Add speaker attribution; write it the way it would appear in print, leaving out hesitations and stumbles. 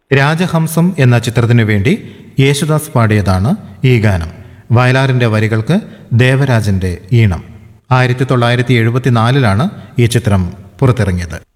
Speaker 1: രാജഹംസം എന്ന ചിത്രത്തിനു വേണ്ടി യേശുദാസ് പാടിയതാണ് ഈ ഗാനം. വയലാറിൻ്റെ വരികൾക്ക് ദേവരാജൻ്റെ ഈണം. 1974 ഈ ചിത്രം പുറത്തിറങ്ങിയത്.